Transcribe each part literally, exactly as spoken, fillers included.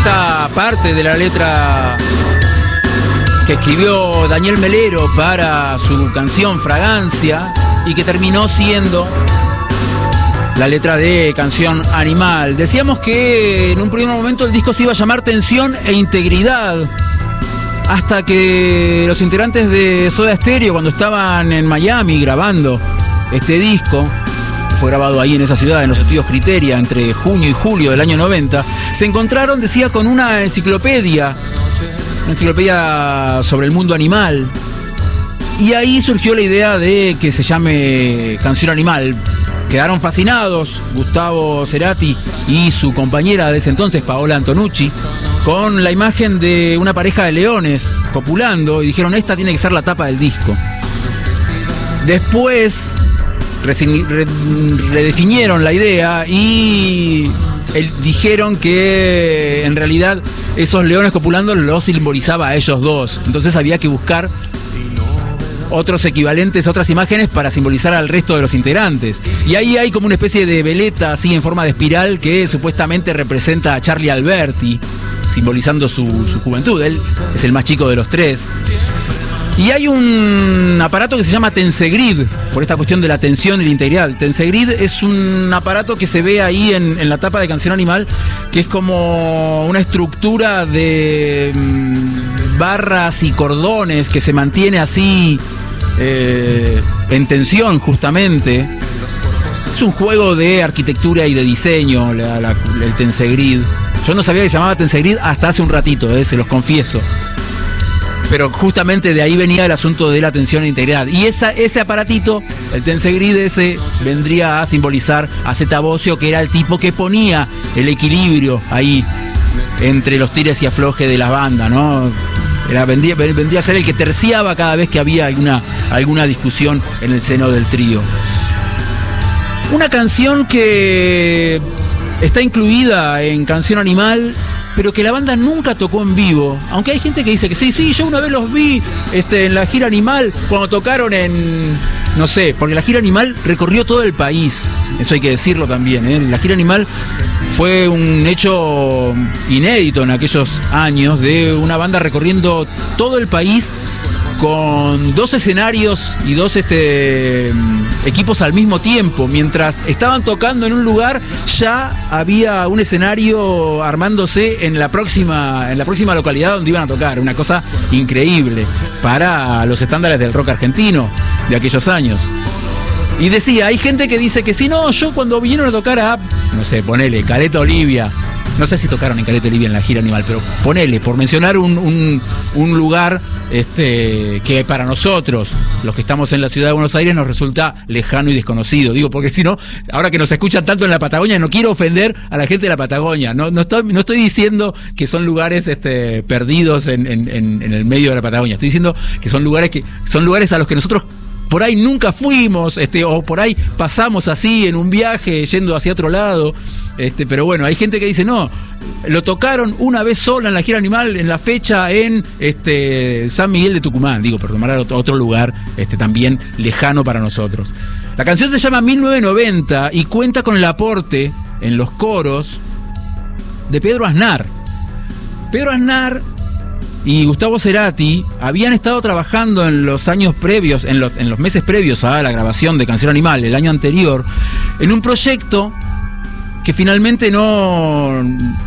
Esta parte de la letra que escribió Daniel Melero para su canción Fragancia y que terminó siendo la letra de Canción Animal. Decíamos que en un primer momento el disco se iba a llamar Tensión e Integridad, hasta que los integrantes de Soda Stereo, cuando estaban en Miami grabando este disco, que fue grabado ahí en esa ciudad, en los estudios Criteria, entre junio y julio del año noventa, se encontraron, decía, con una enciclopedia, una enciclopedia sobre el mundo animal, y ahí surgió la idea de que se llame Canción Animal. Quedaron fascinados Gustavo Cerati y su compañera de ese entonces, Paola Antonucci, con la imagen de una pareja de leones copulando, y dijeron: esta tiene que ser la tapa del disco. Después redefinieron la idea y el, dijeron que en realidad esos leones copulando los simbolizaba a ellos dos. Entonces había que buscar otros equivalentes, otras imágenes para simbolizar al resto de los integrantes. Y ahí hay como una especie de veleta así en forma de espiral que supuestamente representa a Charlie Alberti, simbolizando su, su juventud. Él es el más chico de los tres. Y hay un aparato que se llama Tensegrid, por esta cuestión de la tensión y la integridad. Tensegrid es un aparato que se ve ahí en, en la tapa de Canción Animal, que es como una estructura de mmm, barras y cordones que se mantiene así eh, en tensión justamente. Es un juego de arquitectura y de diseño, la, la, el Tensegrid. Yo no sabía que se llamaba Tensegrid hasta hace un ratito, eh, se los confieso. Pero justamente de ahí venía el asunto de la tensión e integridad. Y esa, ese aparatito, el Tensegrid ese, vendría a simbolizar a Zeta Bosio, que era el tipo que ponía el equilibrio ahí entre los tires y aflojes de las bandas, ¿no? Era, vendría, vendría a ser el que terciaba cada vez que había alguna, alguna discusión en el seno del trío. Una canción que está incluida en Canción Animal, pero que la banda nunca tocó en vivo, aunque hay gente que dice que sí, sí, yo una vez los vi este, en la gira Animal, cuando tocaron en, no sé, porque la gira Animal recorrió todo el país, eso hay que decirlo también, ¿eh? La gira Animal fue un hecho inédito en aquellos años, de una banda recorriendo todo el país con dos escenarios y dos este, equipos al mismo tiempo. Mientras estaban tocando en un lugar, ya había un escenario armándose en la próxima, en la próxima localidad donde iban a tocar. Una cosa increíble para los estándares del rock argentino de aquellos años. Y decía, hay gente que dice que si no, yo cuando vinieron a tocar a, no sé, ponele, Caleta Olivia, no sé si tocaron en Caleta Olivia en la gira Animal, pero ponele, por mencionar un, un, un lugar este, que para nosotros, los que estamos en la ciudad de Buenos Aires, nos resulta lejano y desconocido. Digo, porque si no, ahora que nos escuchan tanto en la Patagonia, no quiero ofender a la gente de la Patagonia. No, no, estoy, no estoy diciendo que son lugares este, perdidos en, en, en, en el medio de la Patagonia. Estoy diciendo que son lugares que son lugares a los que nosotros por ahí nunca fuimos, este, o por ahí pasamos así en un viaje yendo hacia otro lado, este, pero bueno, hay gente que dice no, lo tocaron una vez sola en la gira Animal, en la fecha en este, San Miguel de Tucumán, digo, por tomar otro, otro lugar este, también lejano para nosotros. La canción se llama mil novecientos noventa y cuenta con el aporte en los coros de Pedro Aznar. Pedro Aznar y Gustavo Cerati habían estado trabajando en los años previos, en los, en los meses previos a la grabación de Canción Animal, el año anterior, en un proyecto que finalmente no,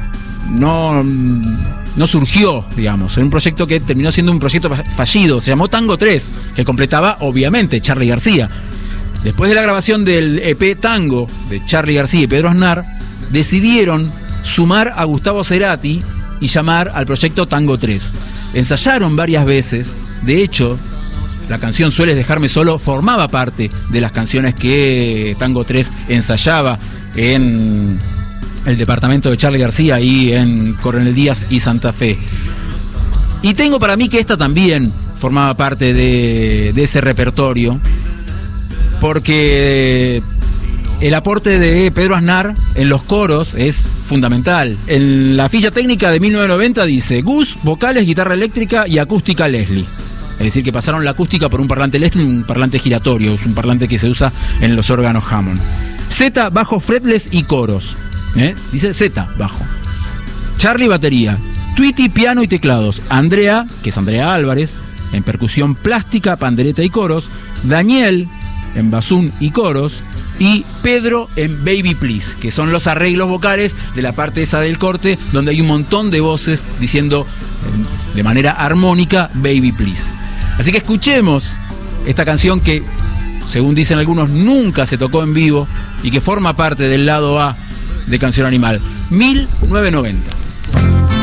no, no surgió, digamos, en un proyecto que terminó siendo un proyecto fallido. Se llamó Tango tres, que completaba, obviamente, Charly García. Después de la grabación del E P Tango de Charly García y Pedro Aznar, decidieron sumar a Gustavo Cerati y llamar al proyecto Tango tres. Ensayaron varias veces, de hecho, la canción Sueles dejarme solo formaba parte de las canciones que Tango tres ensayaba en el departamento de Charly García y en Coronel Díaz y Santa Fe. Y tengo para mí que esta también formaba parte de, de ese repertorio, porque el aporte de Pedro Aznar en los coros es fundamental. En la ficha técnica de mil novecientos noventa dice Gus, vocales, guitarra eléctrica y acústica Leslie. Es decir, que pasaron la acústica por un parlante Leslie, un parlante giratorio, es un parlante que se usa en los órganos Hammond. Z, bajo fretless y coros. ¿Eh? Dice Z, bajo. Charlie batería, Tweety piano y teclados, Andrea, que es Andrea Álvarez, en percusión plástica, pandereta y coros, Daniel en basún y coros, y Pedro en Baby Please, que son los arreglos vocales de la parte esa del corte, donde hay un montón de voces diciendo de manera armónica Baby Please. Así que escuchemos esta canción que, según dicen algunos, nunca se tocó en vivo y que forma parte del lado A de Canción Animal, mil novecientos noventa.